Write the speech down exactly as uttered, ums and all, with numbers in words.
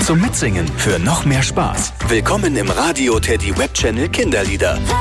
zum Mitsingen für noch mehr Spaß. Willkommen im Radio Teddy Webchannel Kinderlieder.